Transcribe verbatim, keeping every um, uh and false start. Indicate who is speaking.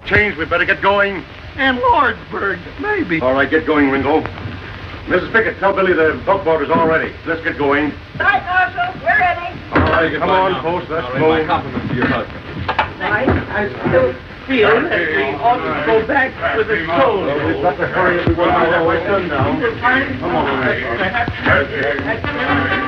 Speaker 1: changed. We better get going.
Speaker 2: And Lordsburg, maybe.
Speaker 1: All right, get going, Ringo. Missus Pickett, tell Billy the tugboat is all ready. Let's get going.
Speaker 3: Right, Marshal. We're ready.
Speaker 1: All right, come on, folks. Let's go.
Speaker 4: My compliments to your husband.
Speaker 2: Right, I still feel that we ought to go back with the soul.
Speaker 1: We've got to hurry if we want to have my son now.
Speaker 2: Come on.